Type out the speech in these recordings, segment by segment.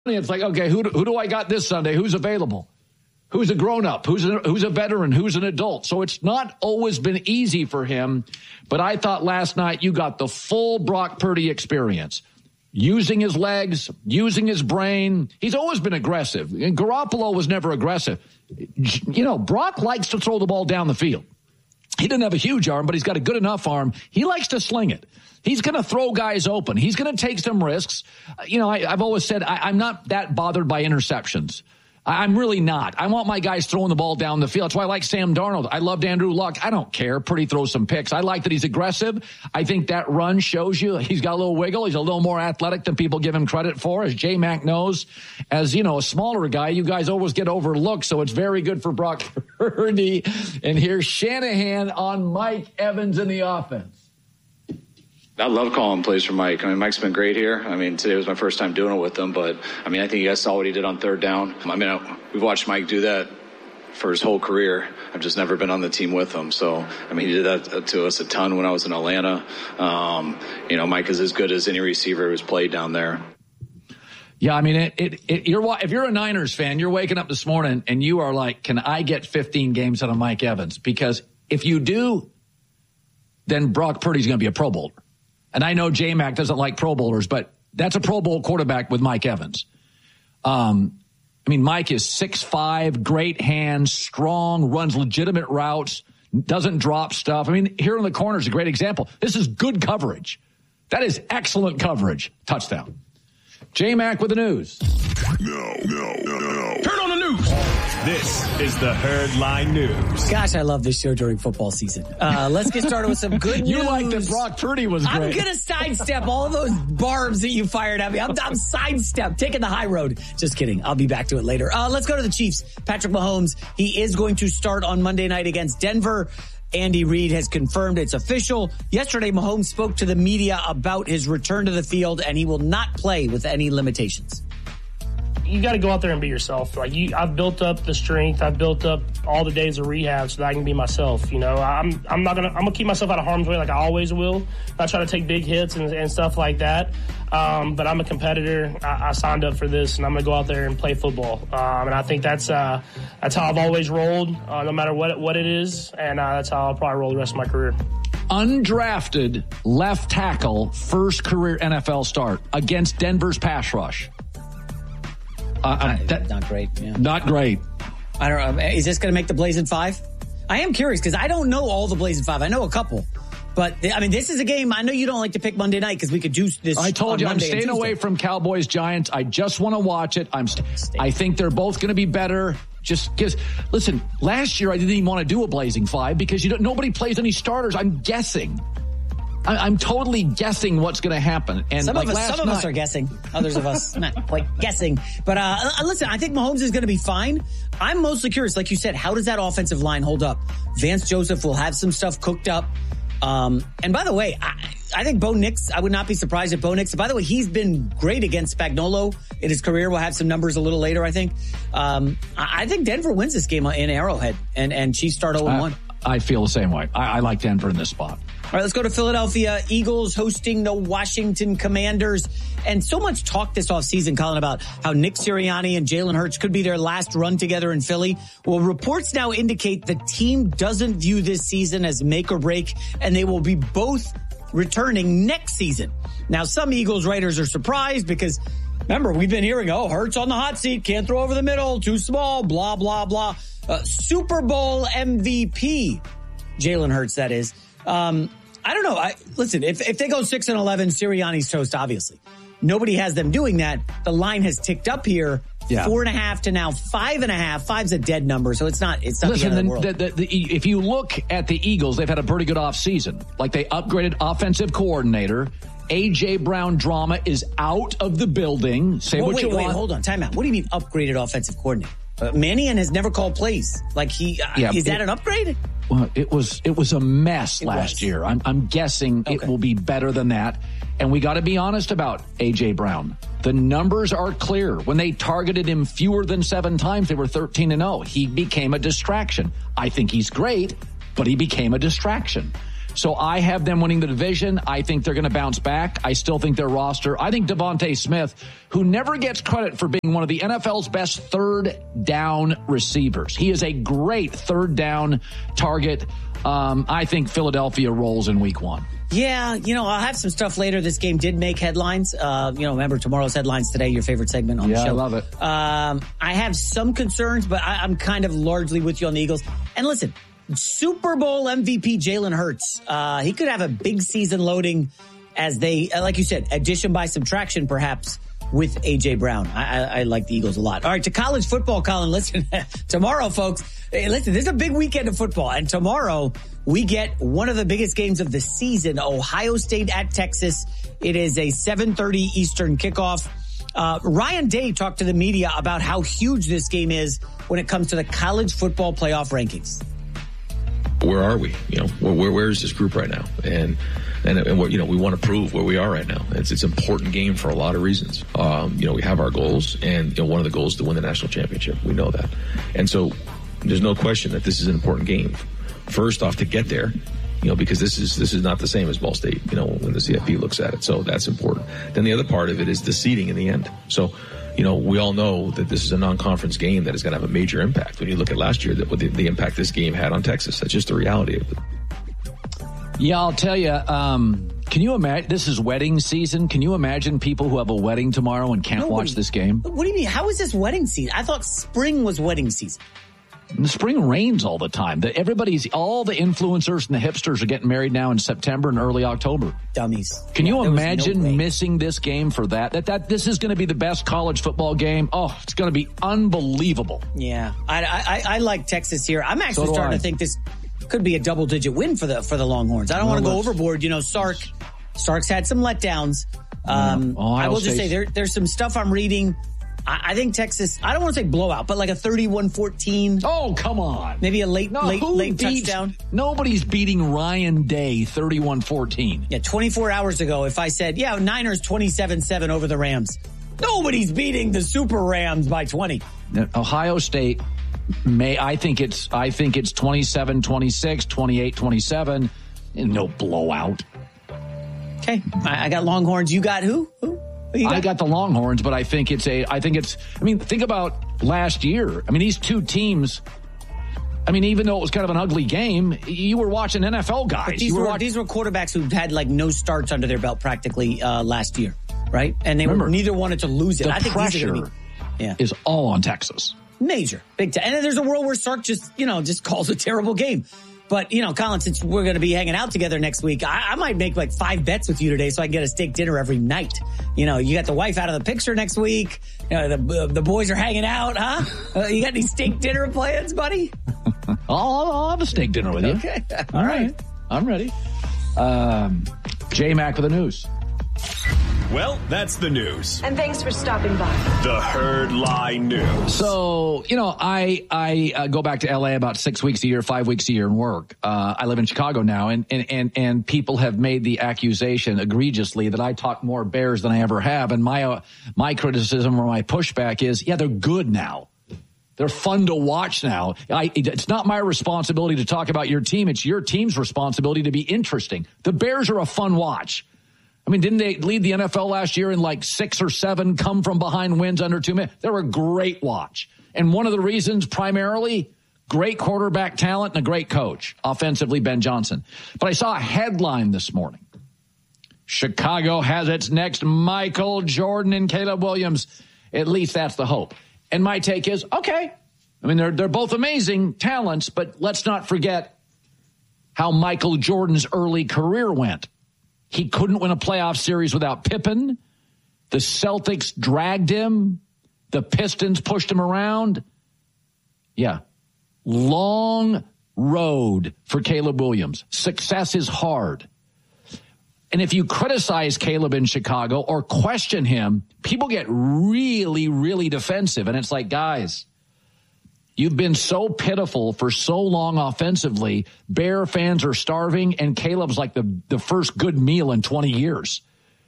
It's like, okay, who do I got this Sunday? Who's available? Who's a grown-up? Who's a veteran? Who's an adult? So it's not always been easy for him. But I thought last night you got the full Brock Purdy experience. Using his legs, using his brain. He's always been aggressive. And Garoppolo was never aggressive. You know, Brock likes to throw the ball down the field. He doesn't have a huge arm, but he's got a good enough arm. He likes to sling it. He's going to throw guys open. He's going to take some risks. You know, I've always said I'm not that bothered by interceptions. I'm really not. I want my guys throwing the ball down the field. That's why I like Sam Darnold. I loved Andrew Luck. I don't care. Purdy throws some picks. I like that he's aggressive. I think that run shows you he's got a little wiggle. He's a little more athletic than people give him credit for, as J-Mac knows. As, you know, a smaller guy, you guys always get overlooked, so it's very good for Brock Purdy. And here's Shanahan on Mike Evans in the offense. I love calling plays for Mike. I mean, Mike's been great here. I mean, today was my first time doing it with him, but I mean, I think you guys saw what he did on third down. I mean, we've watched Mike do that for his whole career. I've just never been on the team with him. So, I mean, he did that to us a ton when I was in Atlanta. You know, Mike is as good as any receiver who's played down there. Yeah, I mean, if you're a Niners fan, you're waking up this morning and you are like, can I get 15 games out of Mike Evans? Because if you do, then Brock Purdy's going to be a Pro Bowler. And I know J-Mac doesn't like Pro Bowlers, but that's a Pro Bowl quarterback with Mike Evans. I mean, Mike is 6'5", great hands, strong, runs legitimate routes, doesn't drop stuff. I mean, here in the corner is a great example. This is good coverage. That is excellent coverage. Touchdown. J-Mac with the news. No. Turn on the news. This is the Herd Line News. Gosh, I love this show during football season. Let's get started with some good news. You like that Brock Purdy was great. I'm going to sidestep all those barbs that you fired at me. I'm sidestep, taking the high road. Just kidding. I'll be back to it later. Let's go to the Chiefs. Patrick Mahomes, he is going to start on Monday night against Denver. Andy Reid has confirmed it's official. Yesterday, Mahomes spoke to the media about his return to the field, and he will not play with any limitations. You got to go out there and be yourself. Like I've built up the strength. I've built up all the days of rehab so that I can be myself. You know, I'm gonna keep myself out of harm's way like I always will. I try to take big hits and stuff like that. But I'm a competitor. I signed up for this, and I'm gonna go out there and play football. And I think that's how I've always rolled, no matter what it is. And that's how I'll probably roll the rest of my career. Undrafted left tackle, first career NFL start against Denver's pass rush. Not great. Yeah. Not great. I don't know. Is this going to make the Blazing Five? I am curious because I don't know all the Blazing Five. I know a couple. But, I mean, this is a game. I know you don't like to pick Monday night because we could do this. I told you I'm staying away from Cowboys Giants. I just want to watch it. I think they're both going to be better. Just because, listen, last year I didn't even want to do a Blazing Five because nobody plays any starters. I'm guessing. I'm totally guessing what's going to happen. And some of us are guessing. Others of us not quite guessing. But listen, I think Mahomes is going to be fine. I'm mostly curious, like you said, how does that offensive line hold up? Vance Joseph will have some stuff cooked up. And by the way, I think Bo Nix, I would not be surprised if Bo Nix, by the way, he's been great against Spagnuolo in his career. We'll have some numbers a little later, I think. I think Denver wins this game in Arrowhead, and Chiefs start 0-1. I feel the same way. I like Denver in this spot. All right, let's go to Philadelphia. Eagles hosting the Washington Commanders. And so much talk this offseason, Colin, about how Nick Sirianni and Jalen Hurts could be their last run together in Philly. Well, reports now indicate the team doesn't view this season as make or break, and they will be both returning next season. Now, some Eagles writers are surprised because, remember, we've been hearing, Hurts on the hot seat, can't throw over the middle, too small, blah, blah, blah. Super Bowl MVP, Jalen Hurts, that is. I don't know. Listen, if they go 6-11, Sirianni's toast, obviously. Nobody has them doing that. The line has ticked up here. Yeah. 4.5 to now 5.5. 5's a dead number, so it's not listen, the end of the world. If you look at the Eagles, they've had a pretty good offseason. Like, they upgraded offensive coordinator. A.J. Brown drama is out of the building. Wait, hold on. Time out. What do you mean upgraded offensive coordinator? Mannion has never called plays. Like, is that an upgrade? Well, it was a mess last year. I'm guessing it will be better than that. And we got to be honest about A.J. Brown. The numbers are clear. When they targeted him fewer than 7 times, they were 13-0. He became a distraction. I think he's great, but he became a distraction. So I have them winning the division. I think they're going to bounce back. I still think their roster. I think Devontae Smith, who never gets credit for being one of the NFL's best third down receivers. He is a great third down target. I think Philadelphia rolls in week 1. Yeah, I'll have some stuff later. This game did make headlines. Remember tomorrow's headlines today, your favorite segment on the show. Yeah, I love it. I have some concerns, but I'm kind of largely with you on the Eagles. And listen, Super Bowl MVP Jalen Hurts, he could have a big season loading as they, like you said, addition by subtraction perhaps with A.J. Brown. I like the Eagles a lot. All right, to college football, Colin, listen, tomorrow, folks, this is a big weekend of football. And tomorrow, we get one of the biggest games of the season, Ohio State at Texas. It is a 7:30 Eastern kickoff. Ryan Day talked to the media about how huge this game is when it comes to the college football playoff rankings. Where are we? Where is this group right now? And what, we want to prove where we are right now. It's an important game for a lot of reasons. We have our goals, and one of the goals is to win the national championship. We know that. And so there's no question that this is an important game. First off, to get there, because this is not the same as Ball State, when the CFP looks at it. So that's important. Then the other part of it is the seeding in the end. So, we all know that this is a non-conference game that is going to have a major impact. When you look at last year, the impact this game had on Texas, that's just the reality of it. Yeah, I'll tell you, can you imagine, this is wedding season. Can you imagine people who have a wedding tomorrow and can't watch this game? What do you mean? How is this wedding season? I thought spring was wedding season. The spring rains all the time. All the influencers and the hipsters are getting married now in September and early October. Dummies. Can you imagine missing this game for that? This is going to be the best college football game. Oh, it's going to be unbelievable. Yeah, I like Texas here. I'm actually starting to think this could be a double-digit win for the Longhorns. I don't want to go overboard. Sark's had some letdowns. I will just say there's some stuff I'm reading. I think Texas, I don't want to say blowout, but like a 31-14. Oh, come on. Maybe a late touchdown. Nobody's beating Ryan Day 31-14. Yeah, 24 hours ago, if I said, Niners 27-7 over the Rams. Nobody's beating the Super Rams by 20. Ohio State I think it's 27-26, 28-27. No blowout. Okay. I got Longhorns. You got who? I got the Longhorns, but I think think about last year. These two teams, even though it was kind of an ugly game, you were watching NFL guys. But these were quarterbacks who had no starts under their belt practically last year, right? And neither wanted to lose it. I think pressure is all on Texas. Major. Big time. And there's a world where Sark just calls a terrible game. But, Colin, since we're going to be hanging out together next week, I might make 5 bets with you today so I can get a steak dinner every night. You got the wife out of the picture next week. The boys are hanging out, huh? You got any steak dinner plans, buddy? I'll have a steak dinner with you. Okay. All right. I'm ready. J-Mac with the news. Well, that's the news. And thanks for stopping by. The Herd Lie News. So, I go back to L.A. about 6 weeks a year, 5 weeks a year and work. I live in Chicago now, and people have made the accusation egregiously that I talk more Bears than I ever have. And my criticism or my pushback is, they're good now. They're fun to watch now. It's not my responsibility to talk about your team. It's your team's responsibility to be interesting. The Bears are a fun watch. Didn't they lead the NFL last year in 6 or 7 come from behind wins under 2 minutes? They were a great watch. And one of the reasons, primarily, great quarterback talent and a great coach. Offensively, Ben Johnson. But I saw a headline this morning. Chicago has its next Michael Jordan and Caleb Williams. At least that's the hope. And my take is, okay. They're both amazing talents, but let's not forget how Michael Jordan's early career went. He couldn't win a playoff series without Pippen. The Celtics dragged him. The Pistons pushed him around. Yeah. Long road for Caleb Williams. Success is hard. And if you criticize Caleb in Chicago or question him, people get really, really defensive. And it's like, guys, you've been so pitiful for so long offensively. Bear fans are starving, and Caleb's like the first good meal in 20 years.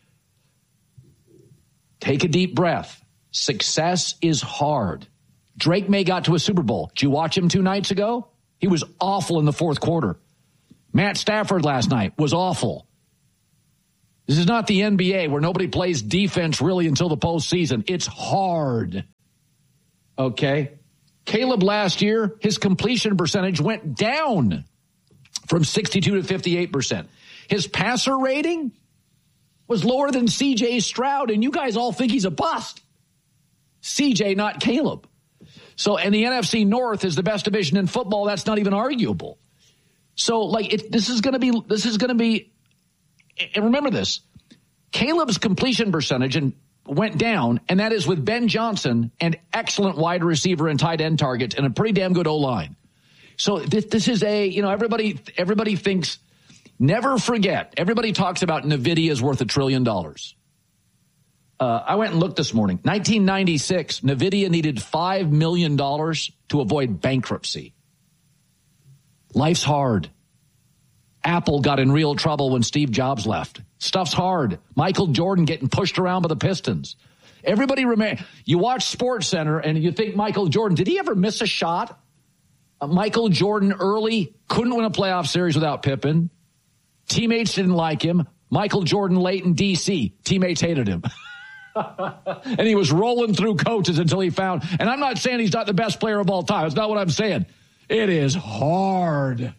Take a deep breath. Success is hard. Drake May got to a Super Bowl. Did you watch him 2 nights ago? He was awful in the fourth quarter. Matt Stafford last night was awful. This is not the NBA where nobody plays defense really until the postseason. It's hard. Okay? Caleb last year, his completion percentage went down from 62 to 58%. His passer rating was lower than C.J. Stroud, and you guys all think he's a bust. C.J., not Caleb. So, and the NFC North is the best division in football. That's not even arguable. So, this is going to be, and remember this, Caleb's completion percentage went down, and that is with Ben Johnson, an excellent wide receiver and tight end target, and a pretty damn good O-line. So this is everybody thinks, never forget, everybody talks about NVIDIA is worth $1 trillion. I went and looked this morning. 1996, NVIDIA needed $5 million to avoid bankruptcy. Life's hard. Apple got in real trouble when Steve Jobs left. Stuff's hard. Michael Jordan getting pushed around by the Pistons. Everybody you watch SportsCenter and you think Michael Jordan, did he ever miss a shot? Michael Jordan early couldn't win a playoff series without Pippen. Teammates didn't like him. Michael Jordan late in D.C. Teammates hated him. And he was rolling through coaches until he found, and I'm not saying he's not the best player of all time. That's not what I'm saying. It is hard.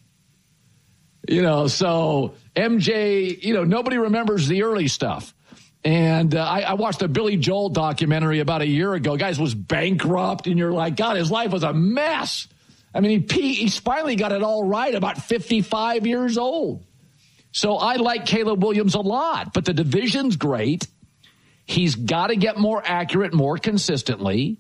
So MJ, nobody remembers the early stuff. And I watched the Billy Joel documentary about a year ago. Guys was bankrupt, and you're like, God, his life was a mess. I mean, he finally got it all right about 55 years old. So I like Caleb Williams a lot, but the division's great. He's got to get more accurate more consistently.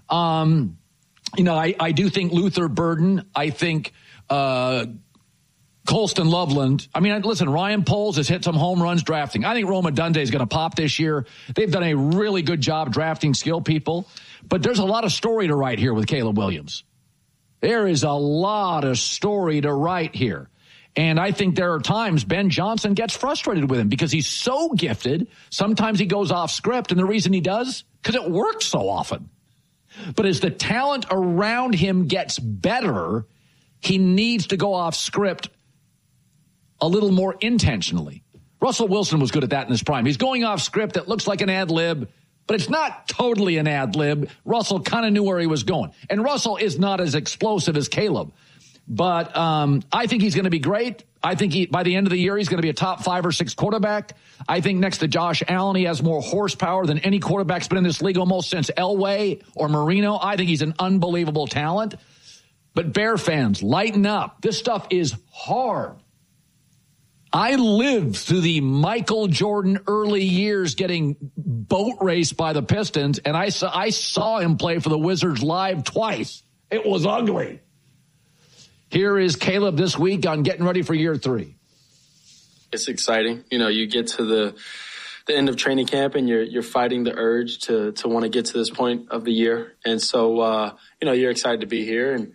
I do think Luther Burden. I think Colston Loveland. I mean, listen, Ryan Poles has hit some home runs drafting. I think Roma Dundee is going to pop this year. They've done a really good job drafting skilled people. But there's a lot of story to write here with Caleb Williams. There is a lot of story to write here. And I think there are times Ben Johnson gets frustrated with him because he's so gifted. Sometimes he goes off script, and the reason he does, because it works so often. But as the talent around him gets better, he needs to go off script a little more intentionally. Russell Wilson was good at that in his prime. He's going off script that looks like an ad lib, but it's not totally an ad lib. Russell kind of knew where he was going. And Russell is not as explosive as Caleb. But I think he's going to be great. I think by the end of the year, he's going to be a top 5 or 6 quarterback. I think next to Josh Allen, he has more horsepower than any quarterback's been in this league almost since Elway or Marino. I think he's an unbelievable talent. But Bear fans, lighten up. This stuff is hard. I lived through the Michael Jordan early years getting boat raced by the Pistons, and I saw him play for the Wizards live twice. It was ugly. Here is Caleb this week on getting ready for year 3. It's exciting. You get to the end of training camp and you're fighting the urge to want to get to this point of the year. And so, you're excited to be here and,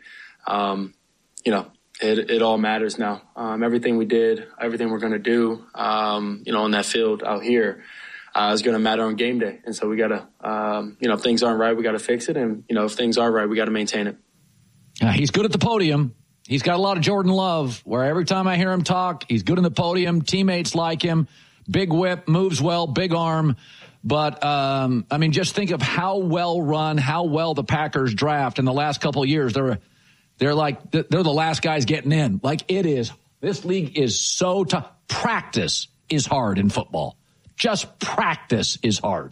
it all matters now. Everything we did, everything we're going to do, on that field out here, is going to matter on game day. And so we got to, if things aren't right, we got to fix it. And, if things are right, we got to maintain it. He's good at the podium. He's got a lot of Jordan love, where every time I hear him talk, he's good in the podium. Teammates like him. Big whip, moves well, big arm. But, just think of how well run, how well the Packers draft in the last couple of years. They're the last guys getting in. This league is so tough. Practice is hard in football. Just practice is hard.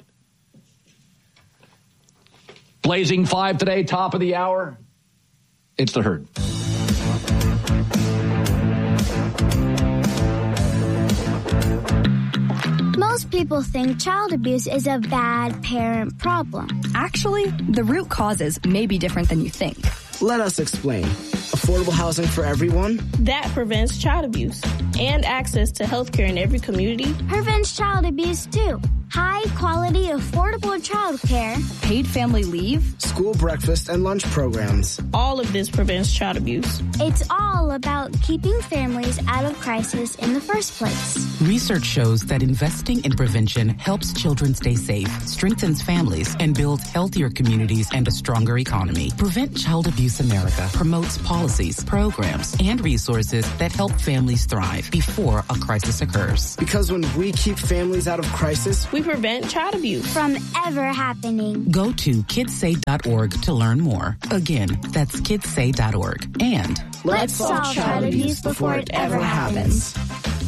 Blazing 5 today, top of the hour. It's the Herd. Most people think child abuse is a bad parent problem. Actually, the root causes may be different than you think. Let us explain. Affordable housing for everyone? That prevents child abuse. And access to health care in every community. Prevents child abuse, too. High-quality, affordable child care. Paid family leave. School breakfast and lunch programs. All of this prevents child abuse. It's all about keeping families out of crisis in the first place. Research shows that investing in prevention helps children stay safe, strengthens families, and builds healthier communities and a stronger economy. Prevent child abuse Abuse America promotes policies, programs, and resources that help families thrive before a crisis occurs. Because when we keep families out of crisis, we prevent child abuse from ever happening. Go to kidssay.org to learn more. Again, that's kidssay.org. And let's solve child abuse before it ever happens.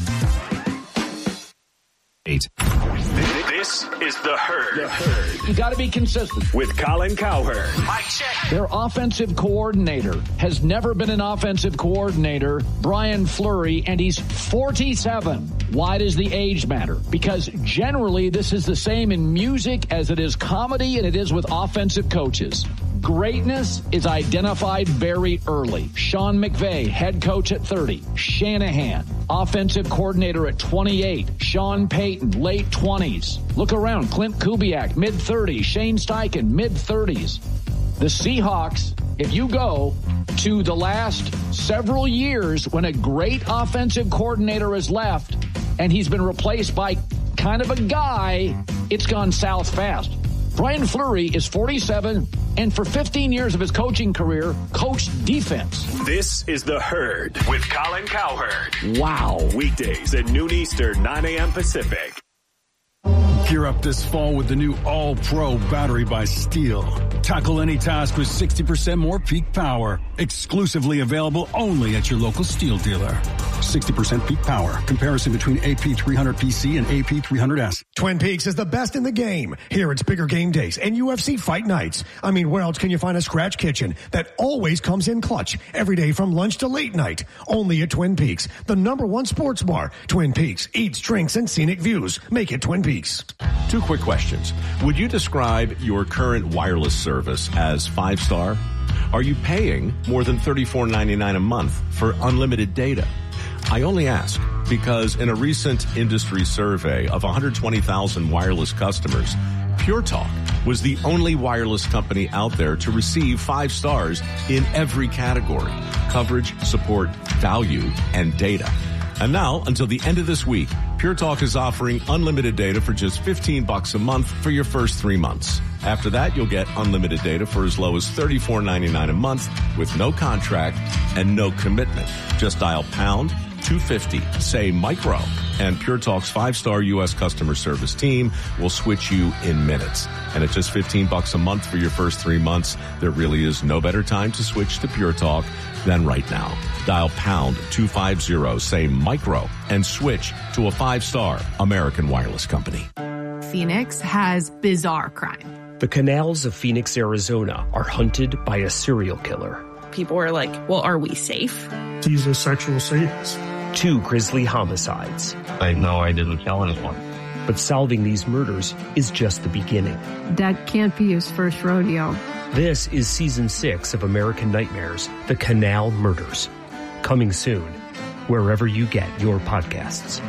This is The Herd. You got to be consistent. With Colin Cowherd. Mic check. Their offensive coordinator has never been an offensive coordinator, Brian Fleury, and he's 47. Why does the age matter? Because generally this is the same in music as it is comedy and it is with offensive coaches. Greatness is identified very early. Sean McVay, head coach at 30. Shanahan, offensive coordinator at 28. Sean Payton, late 20s. Look around. Clint Kubiak, mid-30s. Shane Steichen, mid-30s. The Seahawks, if you go to the last several years when a great offensive coordinator has left and he's been replaced by kind of a guy, it's gone south fast. Brian Fleury is 47 and for 15 years of his coaching career, coached defense. This is The Herd with Colin Cowherd. Wow. Weekdays at noon Eastern, 9 a.m. Pacific. Gear up this fall with the new All-Pro battery by Steel. Tackle any task with 60% more peak power. Exclusively available only at your local Steel dealer. 60% peak power. Comparison between AP300PC and AP300S. Twin Peaks is the best in the game. Here it's bigger game days and UFC fight nights. I mean, where else can you find a scratch kitchen that always comes in clutch every day from lunch to late night? Only at Twin Peaks, the #1 sports bar. Twin Peaks eats, drinks, and scenic views. Make it Twin Peaks. 2 quick questions. Would you describe your current wireless service as 5-star? Are you paying more than $34.99 a month for unlimited data? I only ask because in a recent industry survey of 120,000 wireless customers, Pure Talk was the only wireless company out there to receive 5 stars in every category: coverage, support, value, and data. And now, until the end of this week, Pure Talk is offering unlimited data for just $15 a month for your first 3 months. After that, you'll get unlimited data for as low as $34.99 a month with no contract and no commitment. Just dial pound 250, say micro, and Pure Talk's 5-star U.S. customer service team will switch you in minutes. And at just $15 a month for your first 3 months, there really is no better time to switch to Pure Talk than right now. Dial pound 250, say micro, and switch to a 5-star American wireless company. Phoenix has bizarre crime. The canals of Phoenix, Arizona are hunted by a serial killer. People are like, well, are we safe? He's a sexual sadist. 2 grisly homicides. I know I didn't kill anyone. But solving these murders is just the beginning. That can't be his first rodeo. This is Season 6 of American Nightmares, The Canal Murders. Coming soon, wherever you get your podcasts.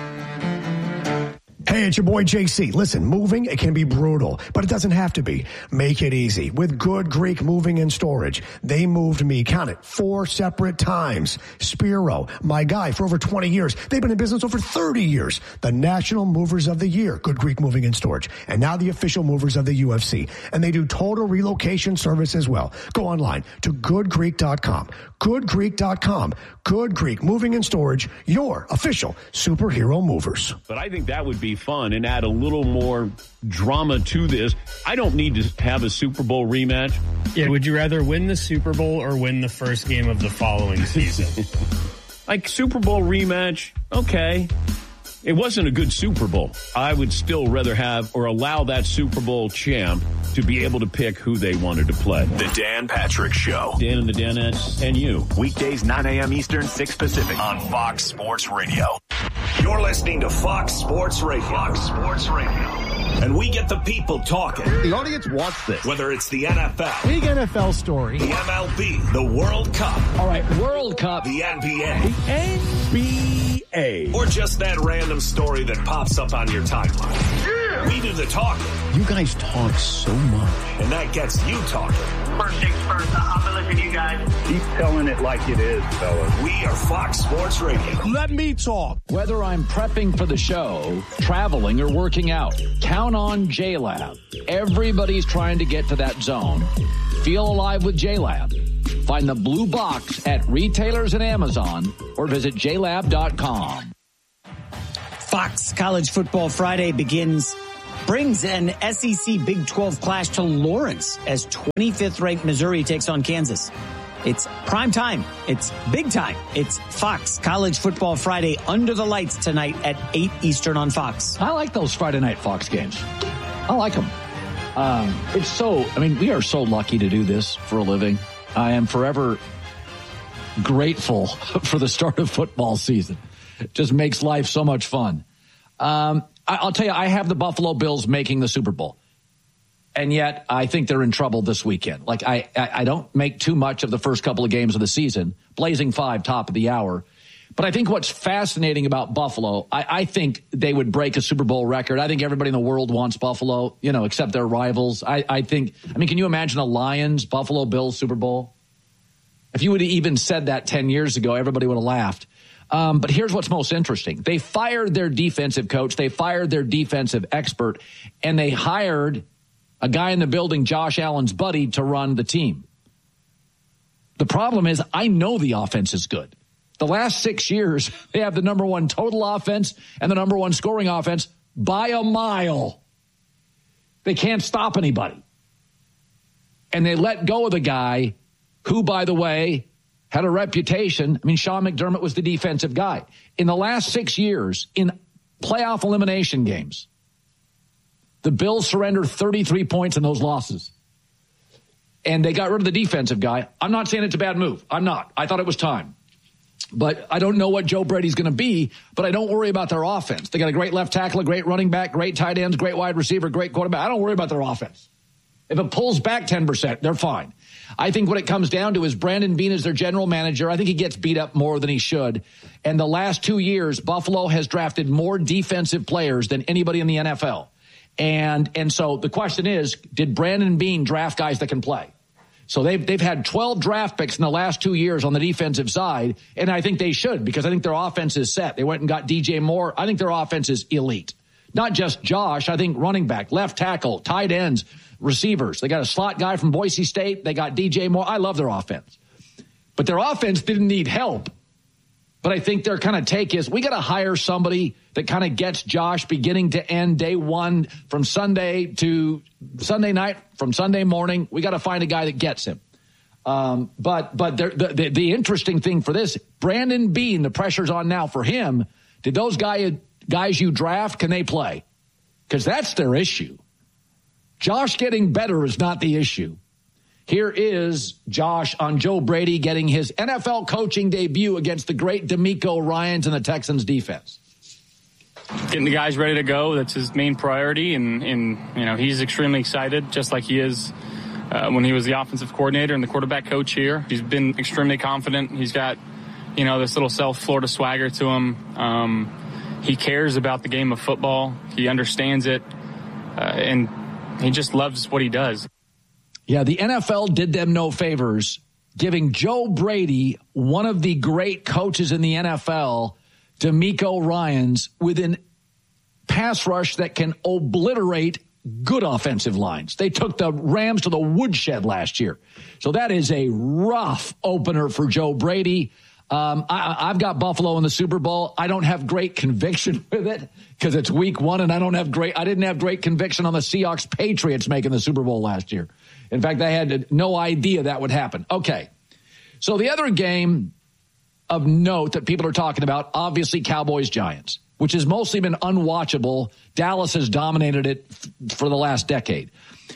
Hey, it's your boy JC. Listen, moving, it can be brutal, but it doesn't have to be. Make it easy with Good Greek Moving and Storage. They moved me, count it, 4 separate times. Spiro, my guy for over 20 years. They've been in business over 30 years. The National Movers of the Year, Good Greek Moving and Storage. And now the official movers of the UFC. And they do total relocation service as well. Go online to goodgreek.com. Goodgreek.com. Good Greek Moving and Storage, your official superhero movers. But I think that would be fun and add a little more drama to this. I don't need to have a Super Bowl rematch. Yeah, would you rather win the Super Bowl or win the first game of the following season? Like Super Bowl rematch, okay. It wasn't a good Super Bowl. I would still rather have or allow that Super Bowl champ to be able to pick who they wanted to play. The Dan Patrick Show. Dan and the Danettes and you. Weekdays, 9 a.m. Eastern, 6 Pacific on Fox Sports Radio. You're listening to Fox Sports Radio. Fox Sports Radio. And we get the people talking. The audience wants this. Whether it's the NFL. Big NFL story. The MLB. The World Cup. All right, World Cup. The NBA. The NBA. Or just that random story that pops up on your timeline. Yeah. We do the talking. You guys talk so much. And that gets you talking. First things first, I'm going to listen to you guys. Keep telling it like it is, fellas. We are Fox Sports Radio. Let me talk. Whether I'm prepping for the show, traveling, or working out, count on JLab. Everybody's trying to get to that zone. Feel alive with JLab. Find the blue box at retailers and Amazon or visit JLab.com. Fox College Football Friday brings an SEC Big 12 clash to Lawrence as 25th ranked Missouri takes on Kansas. It's prime time. It's big time. It's Fox College Football Friday under the lights tonight at 8 Eastern on Fox. I like those Friday night Fox games. I like them. We are so lucky to do this for a living. I am forever grateful for the start of football season. It just makes life so much fun. I'll tell you, I have the Buffalo Bills making the Super Bowl. And yet I think they're in trouble this weekend. Like I don't make too much of the first couple of games of the season. Blazing 5, top of the hour. But I think what's fascinating about Buffalo, I think they would break a Super Bowl record. I think everybody in the world wants Buffalo, except their rivals. Can you imagine a Lions, Buffalo Bills Super Bowl? If you would have even said that 10 years ago, everybody would have laughed. But here's what's most interesting. They fired their defensive coach. They fired their defensive expert. And they hired a guy in the building, Josh Allen's buddy, to run the team. The problem is I know the offense is good. The last 6 years, they have the number one total offense and the number one scoring offense by a mile. They can't stop anybody. And they let go of the guy who, by the way, had a reputation. Sean McDermott was the defensive guy. In the last 6 years, in playoff elimination games, the Bills surrendered 33 points in those losses. And they got rid of the defensive guy. I'm not saying it's a bad move. I'm not. I thought it was time. But I don't know what Joe Brady's going to be, but I don't worry about their offense. They got a great left tackle, a great running back, great tight ends, great wide receiver, great quarterback. I don't worry about their offense. If it pulls back 10%, they're fine. I think what it comes down to is Brandon Beane is their general manager. I think he gets beat up more than he should. And the last 2 years, Buffalo has drafted more defensive players than anybody in the NFL. And so the question is, did Brandon Beane draft guys that can play? So they've had 12 draft picks in the last 2 years on the defensive side, and I think they should because I think their offense is set. They went and got DJ Moore. I think their offense is elite. Not just Josh. I think running back, left tackle, tight ends, receivers. They got a slot guy from Boise State. They got DJ Moore. I love their offense. But their offense didn't need help. But I think their kind of take is we got to hire somebody that kind of gets Josh beginning to end, day one, from Sunday to Sunday night, from Sunday morning. We got to find a guy that gets him. But the interesting thing for this, Brandon Beane, the pressure's on now for him. Did those guys you draft, can they play? Because that's their issue. Josh getting better is not the issue. Here is Josh on Joe Brady getting his NFL coaching debut against the great DeMeco Ryans and the Texans defense. Getting the guys ready to go, that's his main priority, and he's extremely excited, just like he is when he was the offensive coordinator and the quarterback coach here. He's been extremely confident. He's got, this little South Florida swagger to him. He cares about the game of football. He understands it, and he just loves what he does. Yeah, the NFL did them no favors, giving Joe Brady, one of the great coaches in the NFL, DeMeco Ryans, with an pass rush that can obliterate good offensive lines. They took the Rams to the woodshed last year. So that is a rough opener for Joe Brady. I've got Buffalo in the Super Bowl. I don't have great conviction with it because it's week one, and I didn't have great conviction on the Seahawks Patriots making the Super Bowl last year. In fact, I had no idea that would happen. Okay. So the other game of note that people are talking about, obviously Cowboys Giants, which has mostly been unwatchable. Dallas has dominated it for the last decade.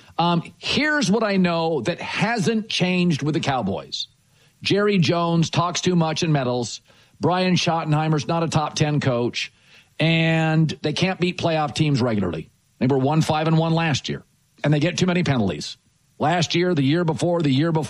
Here's what I know that hasn't changed with the Cowboys. Jerry Jones talks too much and meddles. Brian Schottenheimer's not a top 10 coach, and they can't beat playoff teams regularly. They were 1-5-1 last year, and they get too many penalties. Last year, the year before,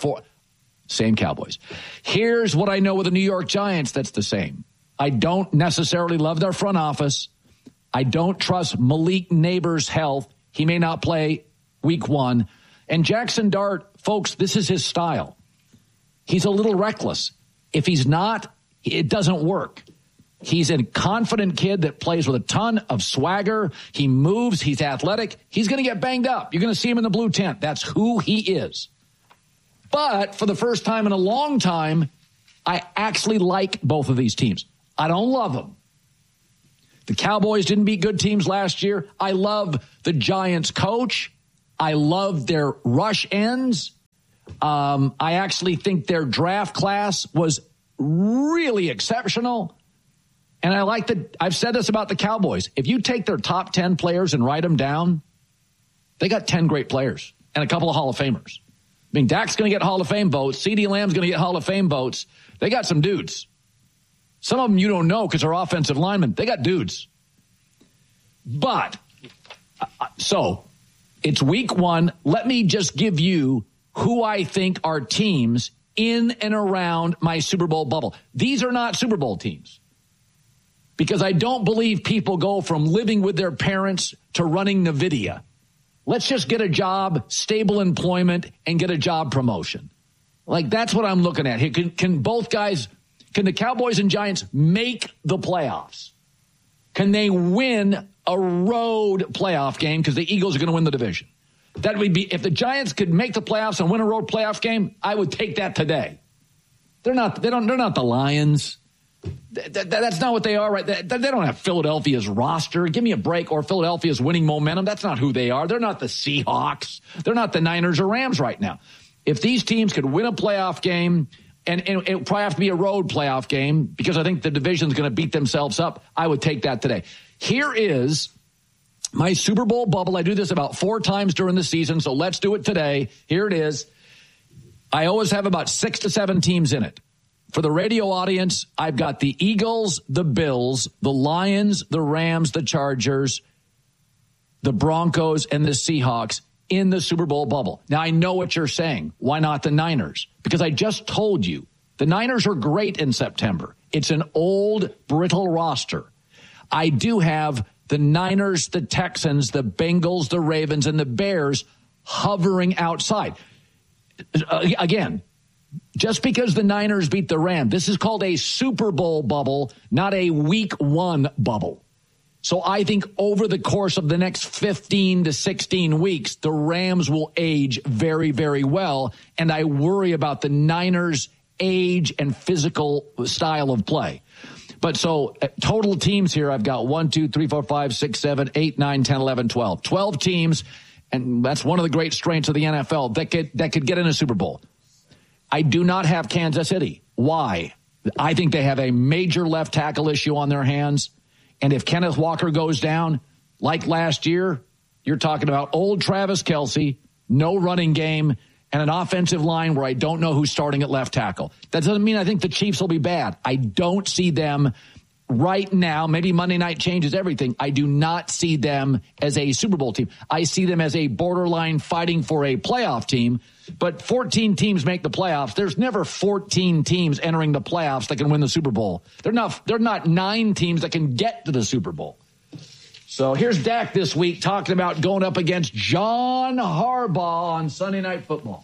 same Cowboys. Here's what I know with the New York Giants that's the same. I don't necessarily love their front office. I don't trust Malik Neighbors' health. He may not play week one. And Jackson Dart, folks, this is his style. He's a little reckless. If he's not, it doesn't work. He's a confident kid that plays with a ton of swagger. He moves. He's athletic. He's going to get banged up. You're going to see him in the blue tent. That's who he is. But for the first time in a long time, I actually like both of these teams. I don't love them. The Cowboys didn't beat good teams last year. I love the Giants coach. I love their rush ends. I actually think their draft class was really exceptional. And I like I've said this about the Cowboys. If you take their top 10 players and write them down, they got 10 great players and a couple of Hall of Famers. I mean, Dak's going to get Hall of Fame votes. CeeDee Lamb's going to get Hall of Fame votes. They got some dudes. Some of them you don't know because they're offensive linemen. They got dudes. But, so, it's week 1. Let me just give you who I think are teams in and around my Super Bowl bubble. These are not Super Bowl teams. Because I don't believe people go from living with their parents to running NVIDIA. Let's just get a job, stable employment, and get a job promotion. Like, that's what I'm looking at here. Can both guys, can the Cowboys and Giants make the playoffs? Can they win a road playoff game? Because the Eagles are going to win the division. That would be, if the Giants could make the playoffs and win a road playoff game, I would take that today. They're not the Lions. That's not what they are, right? They don't have Philadelphia's roster. Give me a break. Or Philadelphia's winning momentum. That's not who they are. They're not the Seahawks. They're not the Niners or Rams right now. If these teams could win a playoff game, and it would probably have to be a road playoff game because I think the division's going to beat themselves up, I would take that today. Here is my Super Bowl bubble. I do this about 4 times during the season, so let's do it today. Here it is. I always have about 6 to 7 teams in it. For the radio audience, I've got the Eagles, the Bills, the Lions, the Rams, the Chargers, the Broncos, and the Seahawks in the Super Bowl bubble. Now, I know what you're saying. Why not the Niners? Because I just told you, the Niners are great in September. It's an old, brittle roster. I do have the Niners, the Texans, the Bengals, the Ravens, and the Bears hovering outside. Again, just because the Niners beat the Rams, this is called a Super Bowl bubble, not a week 1 bubble. So I think over the course of the next 15 to 16 weeks, the Rams will age very, very well. And I worry about the Niners' age and physical style of play. But so total teams here, I've got 1, 2, 3, 4, 5, 6, 7, 8, 9, 10, 11, 12. 12 teams, and that's one of the great strengths of the NFL that could get in a Super Bowl. I do not have Kansas City. Why? I think they have a major left tackle issue on their hands. And if Kenneth Walker goes down, like last year, you're talking about old Travis Kelce, no running game, and an offensive line where I don't know who's starting at left tackle. That doesn't mean I think the Chiefs will be bad. I don't see them right now. Maybe Monday night changes everything. I do not see them as a Super Bowl team. I see them as a borderline fighting for a playoff team. But 14 teams make the playoffs. There's never 14 teams entering the playoffs that can win the Super Bowl. They're not 9 teams that can get to the Super Bowl. So here's Dak this week talking about going up against John Harbaugh on Sunday Night Football.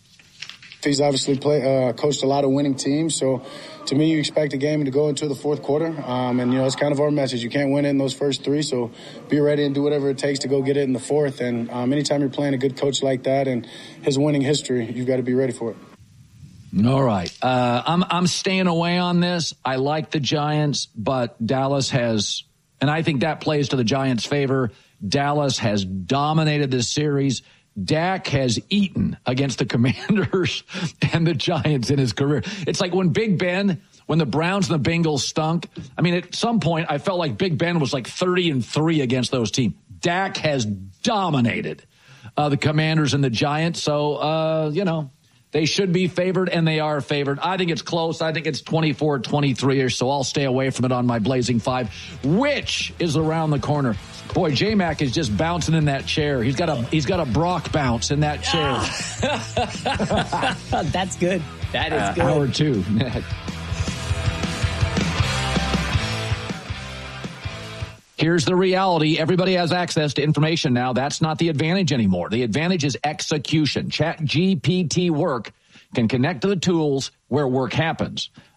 He's obviously coached a lot of winning teams, so to me, you expect a game to go into the fourth quarter, and it's kind of our message. You can't win it in those first 3, so be ready and do whatever it takes to go get it in the fourth. And anytime you're playing a good coach like that and his winning history, you've got to be ready for it. All right, I'm staying away on this. I like the Giants, but Dallas has, and I think that plays to the Giants' favor. Dallas has dominated this series. Dak has eaten against the Commanders and the Giants in his career. It's like when Big Ben, when the Browns and the Bengals stunk. I mean, at some point, I felt like Big Ben was like 30-3 against those teams. Dak has dominated the Commanders and the Giants. So, they should be favored, and they are favored. I think it's close. I think it's 24-23-ish, so I'll stay away from it on my Blazing 5, which is around the corner. Boy, J-Mac is just bouncing in that chair. He's got a Brock bounce in that chair. That's good. That is good. Hour 2. Here's the reality. Everybody has access to information now. That's not the advantage anymore. The advantage is execution. ChatGPT Work can connect to the tools where work happens.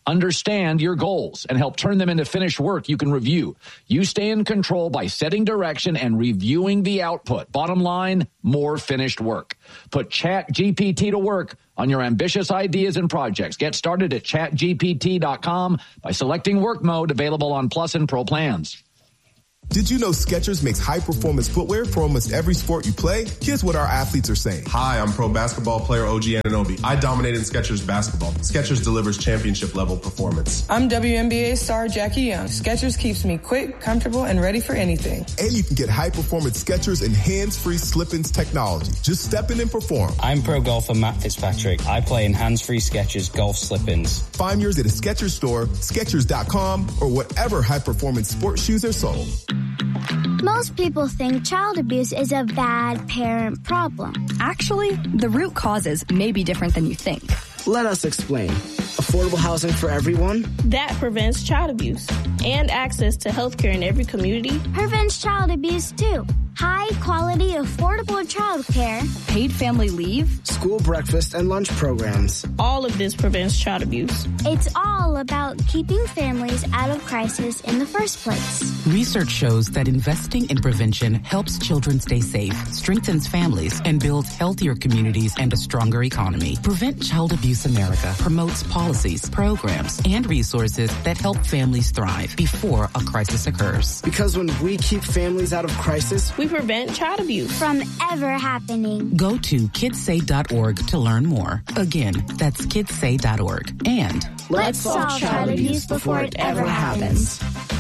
understand your goals, and help turn them into finished work you can review. You stay in control by setting direction and reviewing the output. Bottom line, more finished work. Put ChatGPT to work on your ambitious ideas and projects. Get started at chatgpt.com by selecting work mode, available on Plus and Pro plans. Did you know Skechers makes high-performance footwear for almost every sport you play? Here's what our athletes are saying. Hi, I'm pro basketball player OG Anunoby. I dominated in Skechers basketball. Skechers delivers championship-level performance. I'm WNBA star Jackie Young. Skechers keeps me quick, comfortable, and ready for anything. And you can get high-performance Skechers and hands-free slip-ins technology. Just step in and perform. I'm pro golfer Matt Fitzpatrick. I play in hands-free Skechers golf slip-ins. Find yours at a Skechers store, Skechers.com, or whatever high-performance sports shoes are sold. Most people think child abuse is a bad parent problem. Actually, the root causes may be different than you think. Let us explain. Affordable housing for everyone? That prevents child abuse. And access to health care in every community prevents child abuse, too. High-quality, affordable child care. Paid family leave. School breakfast and lunch programs. All of this prevents child abuse. It's all about keeping families out of crisis in the first place. Research shows that investing in prevention helps children stay safe, strengthens families, and builds healthier communities and a stronger economy. Prevent Child Abuse America promotes policies, programs, and resources that help families thrive before a crisis occurs. Because when we keep families out of crisis, we prevent child abuse from ever happening. Go to kidssay.org to learn more. Again, that's kidssay.org. And let's solve child abuse before it ever happens.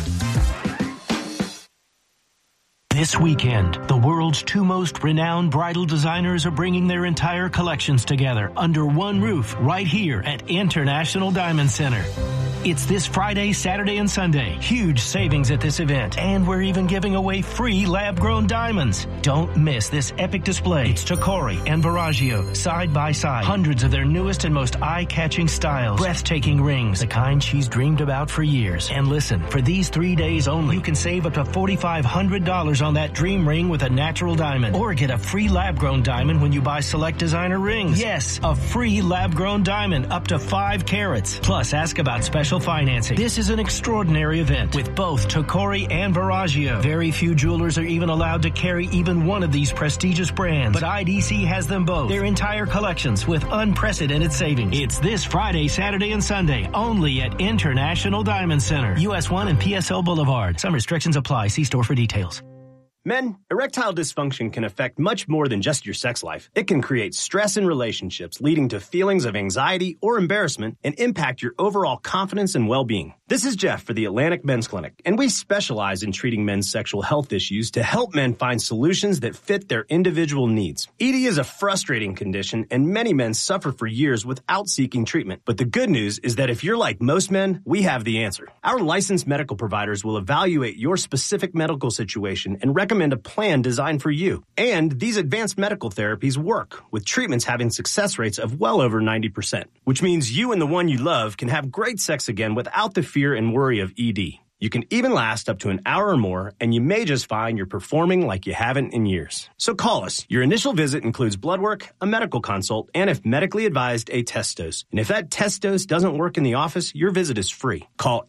This weekend, the world's two most renowned bridal designers are bringing their entire collections together under one roof right here at International Diamond Center. It's this Friday, Saturday, and Sunday. Huge savings at this event. And we're even giving away free lab-grown diamonds. Don't miss this epic display. It's Tocori and Verragio, side by side. Hundreds of their newest and most eye-catching styles. Breathtaking rings, the kind she's dreamed about for years. And listen, for these 3 days only, you can save up to $4,500 on that dream ring with a natural diamond. Or get a free lab-grown diamond when you buy select designer rings. Yes, a free lab-grown diamond up to 5 carats. Plus, ask about special financing. This is an extraordinary event with both Tocori and Verragio. Very few jewelers are even allowed to carry even one of these prestigious brands, but IDC has them both. Their entire collections with unprecedented savings. It's this Friday, Saturday, and Sunday only at International Diamond Center, US 1 and PSL Boulevard. Some restrictions apply. See store for details. Men, erectile dysfunction can affect much more than just your sex life. It can create stress in relationships, leading to feelings of anxiety or embarrassment, and impact your overall confidence and well-being. This is Jeff for the Atlantic Men's Clinic, and we specialize in treating men's sexual health issues to help men find solutions that fit their individual needs. ED is a frustrating condition, and many men suffer for years without seeking treatment. But the good news is that if you're like most men, we have the answer. Our licensed medical providers will evaluate your specific medical situation and recommend a plan designed for you. And these advanced medical therapies work, with treatments having success rates of well over 90%, which means you and the one you love can have great sex again without the fear and worry of ED. You can even last up to an hour or more, and you may just find you're performing like you haven't in years. So call us. Your initial visit includes blood work, a medical consult, and if medically advised, a test dose. And if that test dose doesn't work in the office, your visit is free. Call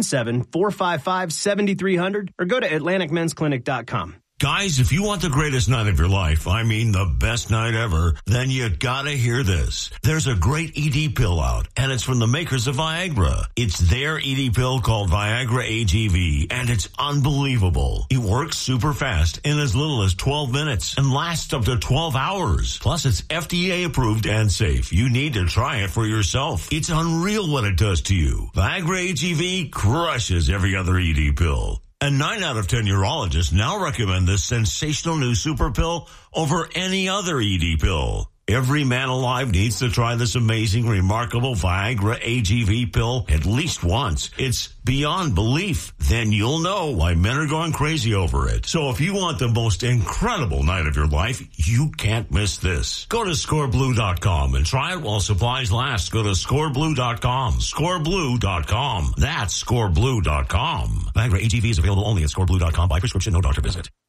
877-455-7300 or go to AtlanticMen'sClinic.com. Guys, if you want the greatest night of your life, I mean the best night ever, then you gotta hear this. There's a great ED pill out, and it's from the makers of Viagra. It's their ED pill called Viagra AGV, and it's unbelievable. It works super fast in as little as 12 minutes and lasts up to 12 hours. Plus, it's FDA approved and safe. You need to try it for yourself. It's unreal what it does to you. Viagra AGV crushes every other ED pill. And 9 out of 10 urologists now recommend this sensational new super pill over any other ED pill. Every man alive needs to try this amazing, remarkable Viagra AGV pill at least once. It's beyond belief. Then you'll know why men are going crazy over it. So if you want the most incredible night of your life, you can't miss this. Go to scoreblue.com and try it while supplies last. Go to scoreblue.com. Scoreblue.com. That's scoreblue.com. Viagra AGV is available only at scoreblue.com by prescription, no doctor visit.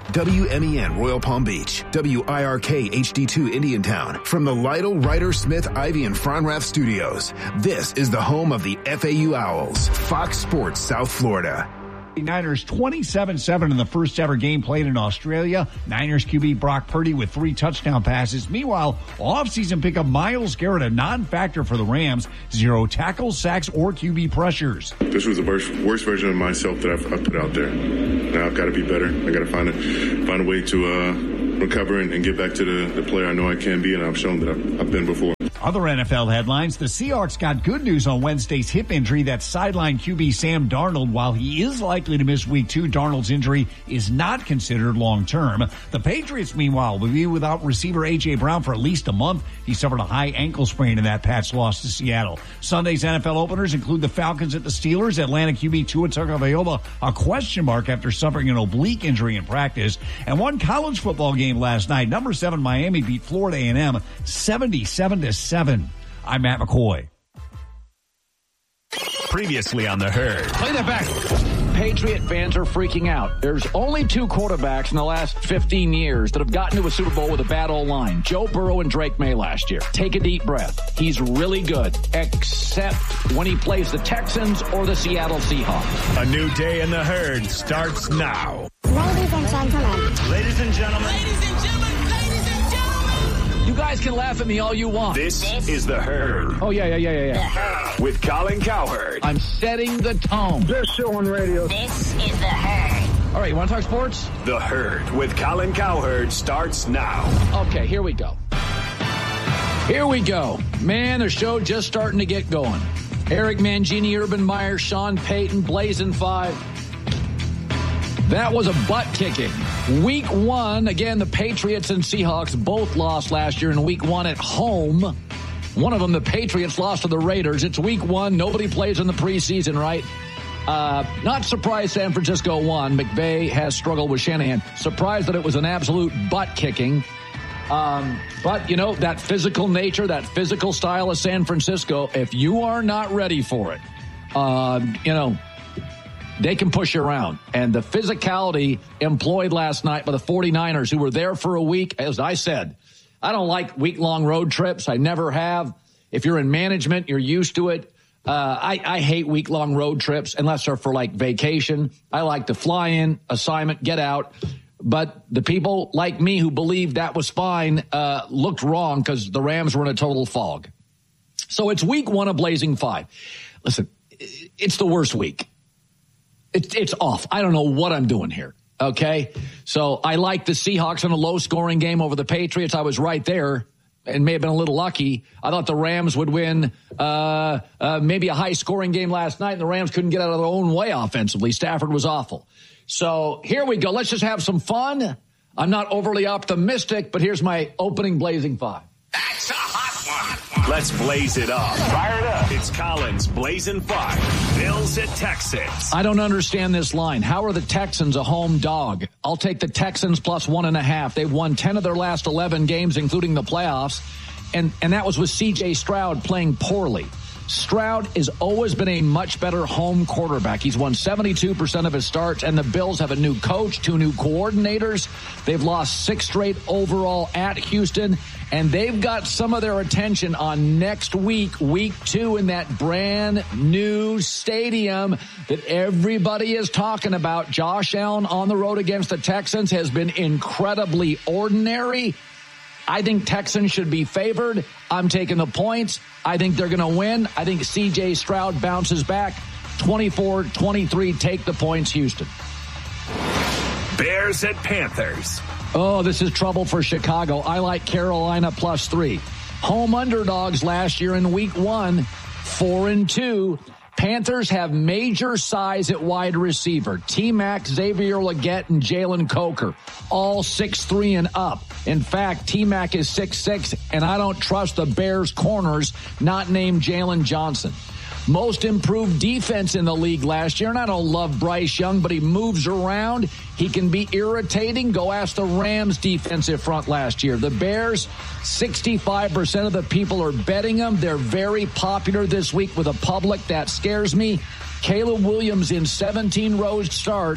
WMEN Royal Palm Beach, WIRK HD2 Indiantown. From the Lytle, Ryder, Smith, Ivy, and Fronrath studios, this is the home of the FAU Owls, Fox Sports South Florida. Niners 27-7 in the first ever game played in Australia. Niners QB Brock Purdy with 3 touchdown passes. Meanwhile, offseason pickup Myles Garrett, a non-factor for the Rams. 0 tackles, sacks, or QB pressures. This was the worst version of myself that I've put out there. Now I've got to be better. I got to find a way to recover and get back to the player I know I can be, and I've shown that I've been before. Other NFL headlines, the Seahawks got good news on Wednesday's hip injury that sidelined QB Sam Darnold. While he is likely to miss week 2, Darnold's injury is not considered long-term. The Patriots, meanwhile, will be without receiver A.J. Brown for at least a month. He suffered a high ankle sprain in that Pats loss to Seattle. Sunday's NFL openers include the Falcons at the Steelers. Atlanta QB Tua Tagovailoa, a question mark after suffering an oblique injury in practice. And one college football game last night. Number 7 Miami beat Florida A&M 77-7. I'm Matt McCoy. Previously on The Herd. Play that back. Patriot fans are freaking out. There's only 2 quarterbacks in the last 15 years that have gotten to a Super Bowl with a bad O-line. Joe Burrow and Drake May last year. Take a deep breath. He's really good, except when he plays the Texans or the Seattle Seahawks. A new day in The Herd starts now. Ladies and gentlemen. Ladies and gentlemen. You guys can laugh at me all you want. This is The Herd. Oh, yeah. The Herd. With Colin Cowherd. I'm setting the tone. Best show on radio. This is The Herd. All right, you want to talk sports? The Herd with Colin Cowherd starts now. Okay, here we go. Man, the show just starting to get going. Eric Mangini, Urban Meyer, Sean Payton, Blazing 5. That was a butt kicking. Week 1, again, the Patriots and Seahawks both lost last year in week 1 at home. One of them, the Patriots, lost to the Raiders. It's week 1. Nobody plays in the preseason, right? Not surprised San Francisco won. McVay has struggled with Shanahan. Surprised that it was an absolute butt kicking. But, that physical nature, that physical style of San Francisco, if you are not ready for it, they can push you around. And the physicality employed last night by the 49ers, who were there for a week, as I said, I don't like week-long road trips. I never have. If you're in management, you're used to it. I hate week-long road trips unless they're for, vacation. I like to fly in, assignment, get out. But the people like me who believed that was fine looked wrong because the Rams were in a total fog. So it's week 1 of Blazing 5. Listen, it's the worst week. It's off. I don't know what I'm doing here. Okay. So I like the Seahawks in a low scoring game over the Patriots. I was right there and may have been a little lucky. I thought the Rams would win, maybe a high scoring game last night, and the Rams couldn't get out of their own way offensively. Stafford was awful. So here we go. Let's just have some fun. I'm not overly optimistic, but here's my opening Blazing 5. That's a hot one. Let's blaze it up. Fire it up. It's Colin's Blazing 5. Bills at Texans. I don't understand this line. How are the Texans a home dog? I'll take the Texans plus 1.5. They've won 10 of their last 11 games, including the playoffs. And that was with C.J. Stroud playing poorly. Stroud has always been a much better home quarterback. He's won 72% of his starts, and the Bills have a new coach, 2 new coordinators. They've lost 6 straight overall at Houston, and they've got some of their attention on next week, week 2, in that brand new stadium that everybody is talking about. Josh Allen on the road against the Texans has been incredibly ordinary. I think Texans should be favored. I'm taking the points. I think they're going to win. I think C.J. Stroud bounces back. 24-23, take the points, Houston. Bears at Panthers. Oh, this is trouble for Chicago. I like Carolina plus 3. Home underdogs last year in week 1, 4-2. Panthers have major size at wide receiver. T-Mac, Xavier Legette, and Jalen Coker, all 6'3" and up. In fact, T-Mac is 6'6", and I don't trust the Bears' corners, not named Jalen Johnson. Most improved defense in the league last year, and I don't love Bryce Young, but he moves around. He can be irritating. Go ask the Rams' defensive front last year. The Bears, 65% of the people are betting them. They're very popular this week with the public. That scares me. Caleb Williams in 17 road starts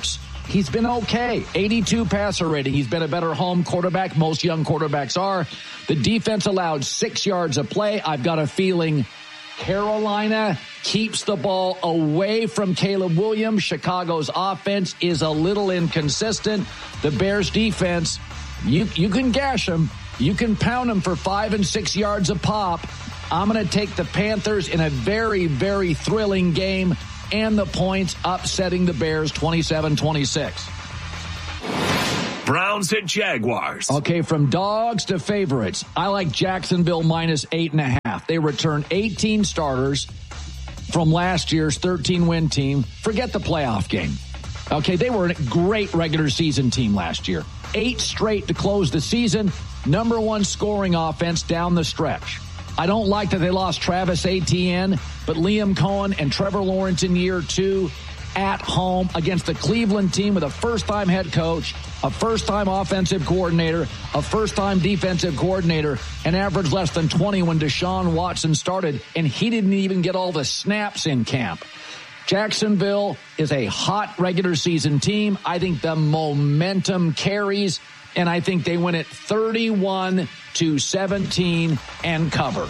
He's been okay. 82 passer rating. He's been a better home quarterback. Most young quarterbacks are. The defense allowed 6 yards of play. I've got a feeling Carolina keeps the ball away from Caleb Williams. Chicago's offense is a little inconsistent. The Bears defense, you can gash them. You can pound them for 5 and 6 yards a pop. I'm going to take the Panthers in a very, very thrilling game and the points, upsetting the Bears 27-26. Browns at Jaguars. Okay, from dogs to favorites. I like Jacksonville minus 8.5. They returned 18 starters from last year's 13-win team. Forget the playoff game. Okay, they were a great regular season team last year. 8 straight to close the season. Number 1 scoring offense down the stretch. I don't like that they lost Travis Etienne, but Liam Cohen and Trevor Lawrence in year 2 at home against the Cleveland team with a first-time head coach, a first-time offensive coordinator, a first-time defensive coordinator, and averaged less than 20 when Deshaun Watson started, and he didn't even get all the snaps in camp. Jacksonville is a hot regular season team. I think the momentum carries, and I think they win it 31-17 and cover.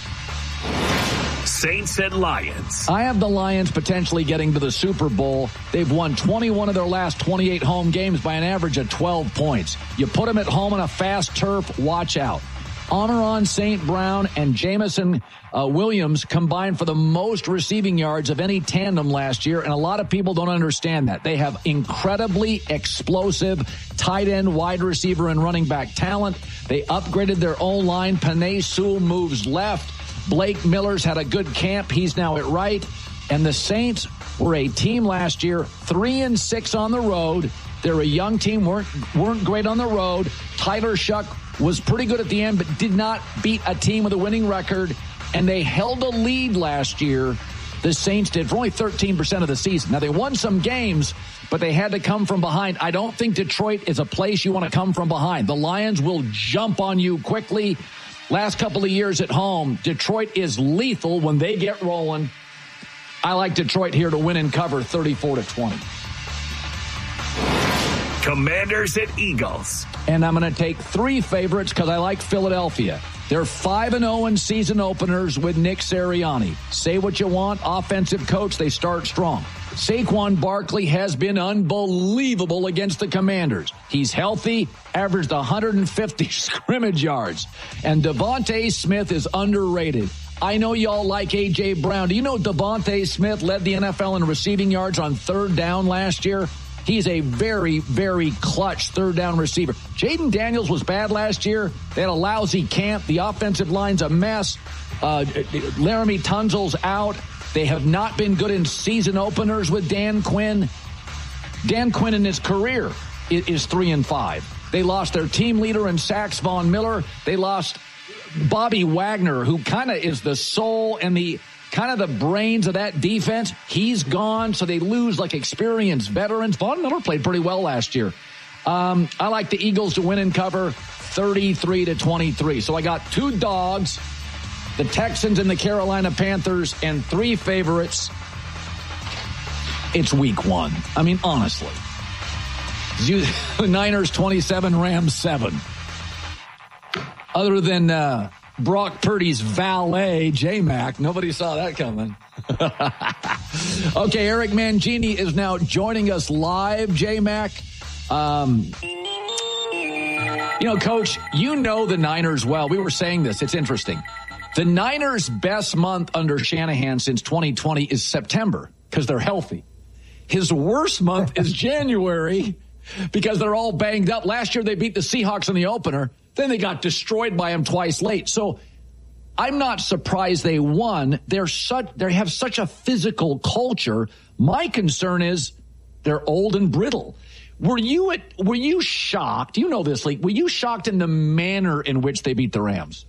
Saints and Lions. I have the Lions potentially getting to the Super Bowl. They've won 21 of their last 28 home games by an average of 12 points. You put them at home on a fast turf, watch out. Amon-Ra St. Brown and Jameson Williams combined for the most receiving yards of any tandem last year, and a lot of people don't understand that. They have incredibly explosive tight end, wide receiver, and running back talent. They upgraded their O-line. Penei Sewell moves left. Blake Miller's had a good camp. He's now at right. And the Saints were a team last year, 3-6 on the road. They're a young team, weren't great on the road. Tyler Shuck was pretty good at the end, but did not beat a team with a winning record. And they held a lead last year, the Saints did, for only 13% of the season. Now, they won some games, but they had to come from behind. I don't think Detroit is a place you want to come from behind. The Lions will jump on you quickly. Last couple of years at home, Detroit is lethal when they get rolling. I like Detroit here to win and cover 34-20. Commanders at Eagles. And I'm going to take 3 favorites because I like Philadelphia. They're 5-0 in season openers with Nick Sirianni. Say what you want, offensive coach, they start strong. Saquon Barkley has been unbelievable against the Commanders. He's healthy, averaged 150 scrimmage yards. And Devontae Smith is underrated. I know y'all like A.J. Brown. Do you know Devontae Smith led the NFL in receiving yards on 3rd down last year? He's a very, very clutch 3rd down receiver. Jaden Daniels was bad last year. They had a lousy camp. The offensive line's a mess. Laramie Tunsil's out. They have not been good in season openers with Dan Quinn. Dan Quinn in his career is 3-5. They lost their team leader in sacks, Von Miller. They lost Bobby Wagner, who kind of is the soul and the kind of the brains of that defense. He's gone, so they lose like experienced veterans. Von Miller played pretty well last year. I like the Eagles to win and cover 33-23. So I got 2 dogs, the Texans and the Carolina Panthers, and 3 favorites. It's week 1. I mean, honestly. The Niners 27, Rams 7. Other than Brock Purdy's valet, J-Mac, nobody saw that coming. Okay, Eric Mangini is now joining us live, J-Mac. Coach, you know the Niners well. We were saying this. It's interesting. The Niners' best month under Shanahan since 2020 is September because they're healthy. His worst month is January because they're all banged up. Last year, they beat the Seahawks in the opener. Then they got destroyed by him twice late. So I'm not surprised they won. They have such a physical culture. My concern is they're old and brittle. Were you shocked? You know this, Lee. Were you shocked in the manner in which they beat the Rams?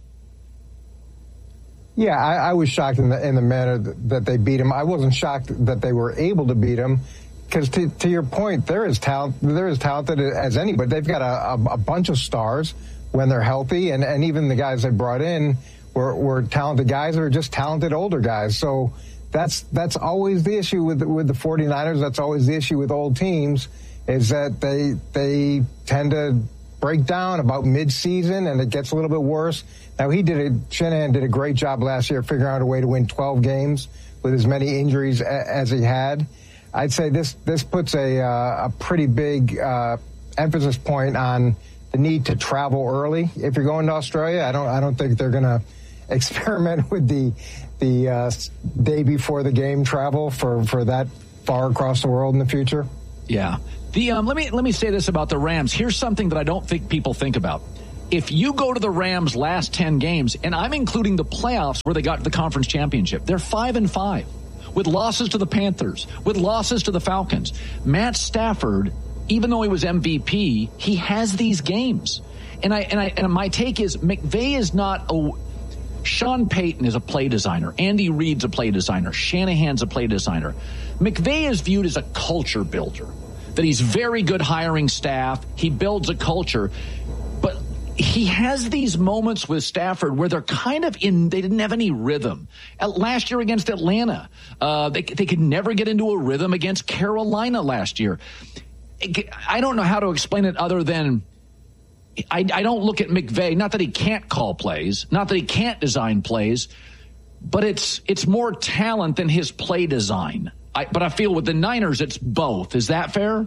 Yeah, I was shocked in the manner that they beat him. I wasn't shocked that they were able to beat him because, to your point, they're as talented as anybody. They've got a bunch of stars when they're healthy, and even the guys they brought in were talented guys or just talented older guys. So that's always the issue with the 49ers. That's always the issue with old teams is that they tend to break down about mid-season, and it gets a little bit worse. Now, Shanahan did a great job last year figuring out a way to win 12 games with as many injuries as he had. I'd say this puts a pretty big emphasis point on the need to travel early if you're going to Australia. I don't think they're going to experiment with the day before the game travel for that far across the world in the future. Yeah. Let me say this about the Rams. Here's something that I don't think people think about. If you go to the Rams' last 10 games, and I'm including the playoffs where they got the conference championship, they're 5-5 with losses to the Panthers, with losses to the Falcons. Matt Stafford, even though he was MVP, he has these games. And my take is McVay is not Sean Payton is a play designer. Andy Reid's a play designer. Shanahan's a play designer. McVay is viewed as a culture builder, that he's very good hiring staff. He builds a culture. But he has these moments with Stafford where they're kind of they didn't have any rhythm. Last year against Atlanta, they could never get into a rhythm against Carolina last year. I don't know how to explain it other than I don't look at McVay, not that he can't call plays, not that he can't design plays, but it's more talent than his play design. But I feel with the Niners, it's both. Is that fair?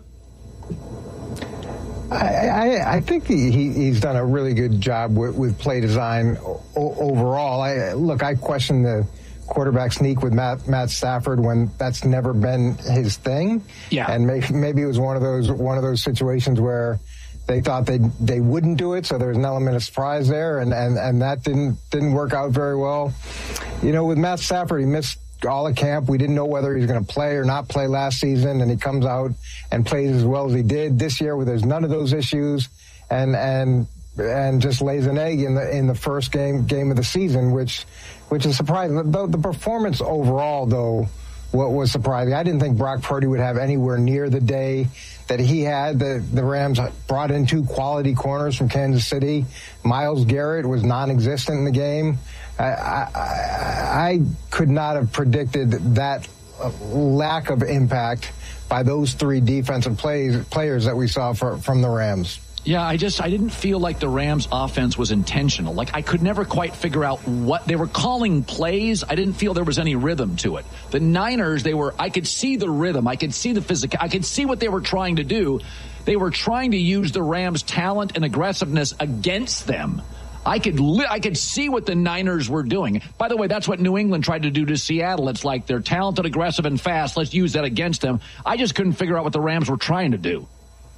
I think he's done a really good job with play design overall. I question the quarterback sneak with Matt Stafford when that's never been his thing. Yeah, and maybe it was one of those situations where they thought they wouldn't do it, so there was an element of surprise there, and that didn't work out very well. With Matt Stafford, he missed all of camp. We didn't know whether he was going to play or not play last season, and he comes out and plays as well as he did this year, where there's none of those issues, and just lays an egg in the first game of the season, which is surprising. The performance overall, though, what was surprising. I didn't think Brock Purdy would have anywhere near the day that he had. The Rams brought in 2 quality corners from Kansas City. Myles Garrett was non-existent in the game. I could not have predicted that lack of impact by those 3 defensive players that we saw from the Rams. Yeah, I didn't feel like the Rams offense was intentional. Like, I could never quite figure out what they were calling plays. I didn't feel there was any rhythm to it. The Niners, I could see the rhythm. I could see the physical. I could see what they were trying to do. They were trying to use the Rams' talent and aggressiveness against them. I could see what the Niners were doing. By the way, that's what New England tried to do to Seattle. It's like they're talented, aggressive, and fast. Let's use that against them. I just couldn't figure out what the Rams were trying to do.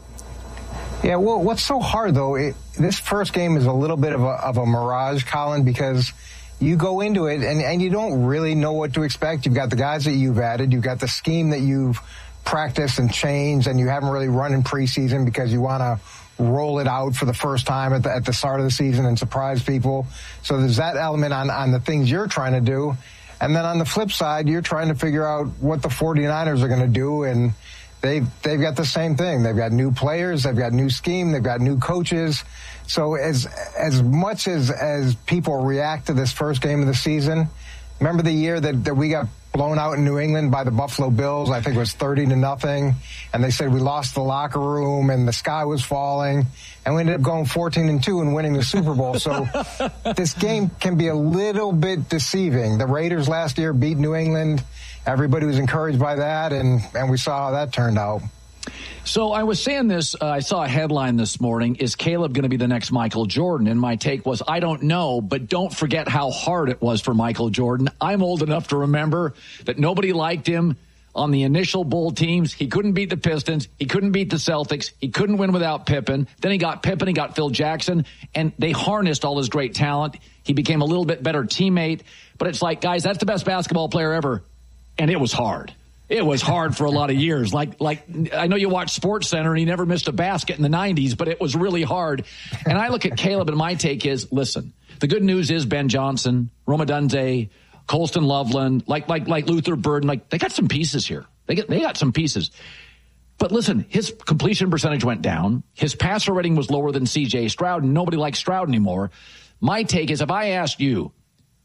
Yeah, well, what's so hard, though, this first game is a little bit of a mirage, Colin, because you go into it and you don't really know what to expect. You've got the guys that you've added. You've got the scheme that you've practiced and changed, and you haven't really run in preseason because you want to roll it out for the first time at the start of the season and surprise people. So there's that element on the things you're trying to do. And then on the flip side, you're trying to figure out what the 49ers are going to do, and they've got the same thing. They've got new players, they've got new scheme, they've got new coaches. So as much as people react to this first game of the season, remember the year that we got blown out in New England by the Buffalo Bills? I think it was 30-0, and they said we lost the locker room and the sky was falling, and we ended up going 14-2 and winning the Super Bowl. So this game can be a little bit deceiving. The Raiders last year beat New England. Everybody was encouraged by that, and we saw how that turned out. So I was saying this, I saw a headline this morning, is Caleb going to be the next Michael Jordan? And my take was, I don't know, but don't forget how hard it was for Michael Jordan. I'm old enough to remember that nobody liked him on the initial Bull teams. He couldn't beat the Pistons. He couldn't beat the Celtics. He couldn't win without Pippen. Then he got Pippen, he got Phil Jackson, and they harnessed all his great talent. He became a little bit better teammate. But it's like, guys, that's the best basketball player ever. And it was hard. It was hard for a lot of years. Like I know you watch Sports Center and he never missed a basket in the 90s, but it was really hard. And I look at Caleb and my take is, listen, the good news is Ben Johnson, Rome Odunze, Colston Loveland, like Luther Burden, they got some pieces here. They got some pieces. But listen, his completion percentage went down. His passer rating was lower than C.J. Stroud, and nobody likes Stroud anymore. My take is, if I asked you,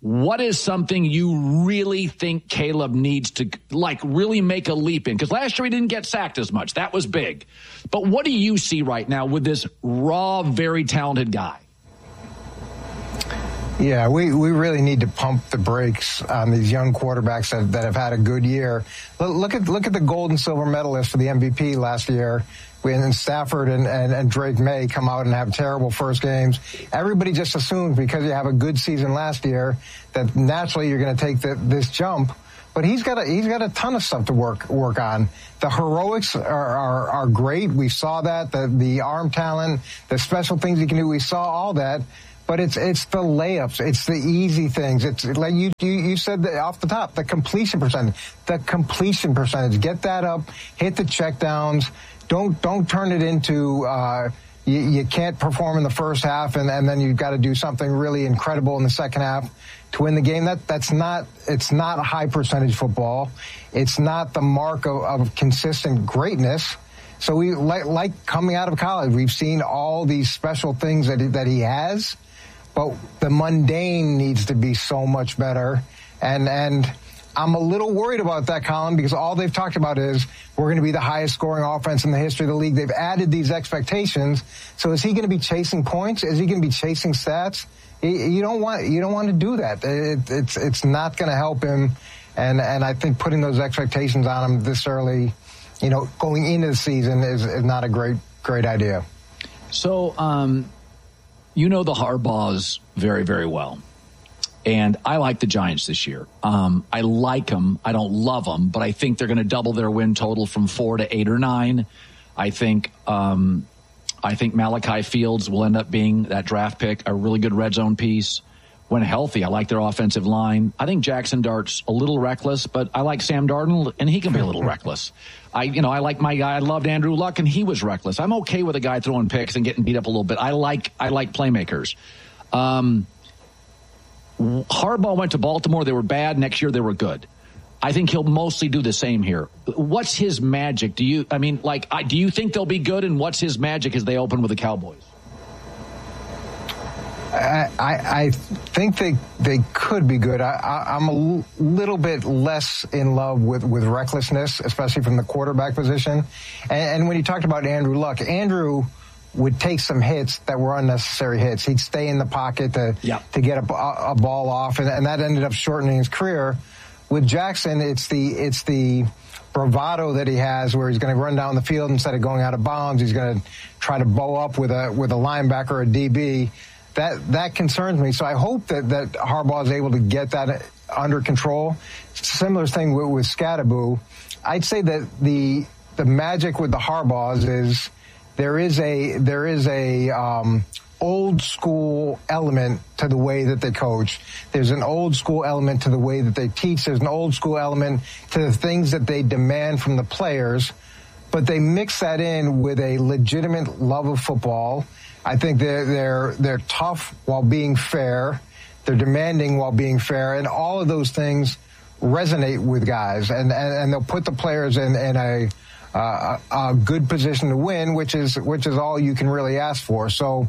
what is something you really think Caleb needs to, like, really make a leap in? Because last year he didn't get sacked as much. That was big. But what do you see right now with this raw, very talented guy? Yeah, we really need to pump the brakes on these young quarterbacks that have had a good year. Look at the gold and silver medalists for the MVP last year. When Stafford and Drake May come out and have terrible first games, everybody just assumes because you have a good season last year that naturally you're going to take this jump. But he's got a ton of stuff to work on. The heroics are great. We saw that the arm talent, the special things he can do. We saw all that. But it's the layups. It's the easy things. It's like you said off the top, the completion percentage. Get that up, hit the checkdowns. Don't turn it into you can't perform in the first half and then you've got to do something really incredible in the second half to win the game. It's not high percentage football. It's not the mark of consistent greatness. So we like coming out of college, we've seen all these special things that he has. But the mundane needs to be so much better. And I'm a little worried about that, Colin, because all they've talked about is we're going to be the highest scoring offense in the history of the league. They've added these expectations. So is he going to be chasing points? Is he going to be chasing stats? You don't want to do that. It's not going to help him. And I think putting those expectations on him this early, going into the season is not a great idea. So, the Harbaughs very, very well. And I like the Giants this year. I like them. I don't love them, but I think they're going to double their win total from 4 to 8 or 9. I think Malachi Fields will end up being that draft pick, a really good red zone piece. When healthy, I like their offensive line. I think Jackson Dart's a little reckless, but I like Sam Darnold, and he can be a little reckless. I like my guy. I loved Andrew Luck, and he was reckless. I'm okay with a guy throwing picks and getting beat up a little bit. I like playmakers. Harbaugh went to Baltimore. They were bad. Next year, they were good. I think he'll mostly do the same here. What's his magic? Do you think they'll be good, and what's his magic as they open with the Cowboys? I think they could be good. I'm a little bit less in love with recklessness, especially from the quarterback position. And when you talked about Andrew Luck, Andrew would take some hits that were unnecessary hits. He'd stay in the pocket to get a ball off, and that ended up shortening his career. With Jackson, it's the bravado that he has where he's going to run down the field instead of going out of bounds. He's going to try to bow up with a linebacker or a DB. That concerns me. So I hope that Harbaugh is able to get that under control. Similar thing with Scadaboo. I'd say that the magic with the Harbaughs is there is a old school element to the way that they coach. There's an old school element to the way that they teach. There's an old school element to the things that they demand from the players, but they mix that in with a legitimate love of football. I think they're tough while being fair. They're demanding while being fair, and all of those things resonate with guys, and they'll put the players in a good position to win, which is all you can really ask for. So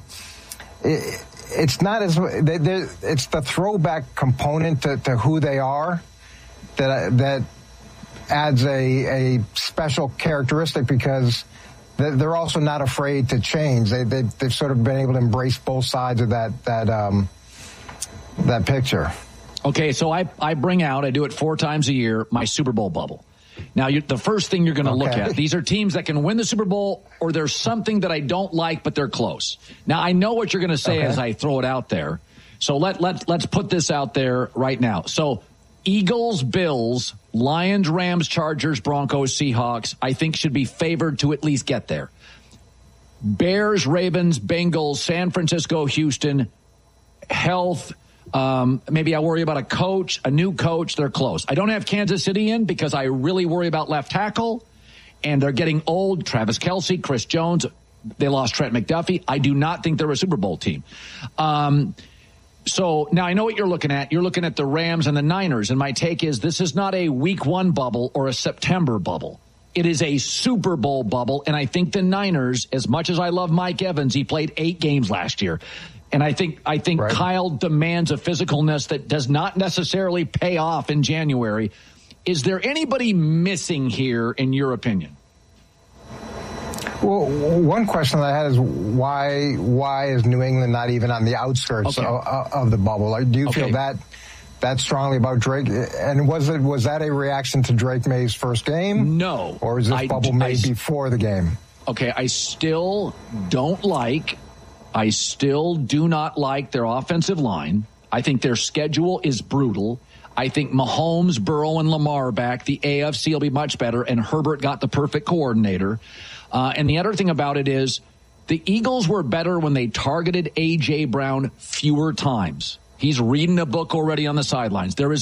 it's not as it's the throwback component to who they are that adds a special characteristic, because they're also not afraid to change. They've sort of been able to embrace both sides of that picture. Okay, so I bring out, I do it 4 times a year, my Super Bowl bubble. Now, the first thing you're going to look at, these are teams that can win the Super Bowl, or there's something that I don't like, but they're close. Now, I know what you're going to say as I throw it out there. So let's put this out there right now. So Eagles, Bills, Lions, Rams, Chargers, Broncos, Seahawks, I think should be favored to at least get there. Bears, Ravens, Bengals, San Francisco, Houston, health. Maybe I worry about a new coach. They're close. I don't have Kansas City in because I really worry about left tackle, and they're getting old. Travis Kelce, Chris Jones. They lost Trent McDuffie. I do not think they're a Super Bowl team. So now I know what you're looking at. You're looking at the Rams and the Niners, and my take is this is not a week 1 bubble or a September bubble. It is a Super Bowl bubble, and I think the Niners, as much as I love Mike Evans, he played 8 games last year. And I think right. Kyle demands a physicalness that does not necessarily pay off in January. Is there anybody missing here, in your opinion? Well, one question that I had is why is New England not even on the outskirts of the bubble? Like, do you feel that strongly about Drake? And was that a reaction to Drake May's first game? No. Or is this bubble made before the game? Okay, I still do not like their offensive line. I think their schedule is brutal. I think Mahomes, Burrow, and Lamar back, the AFC will be much better, and Herbert got the perfect coordinator. And the other thing about it is the Eagles were better when they targeted A.J. Brown fewer times. He's reading a book already on the sidelines. There is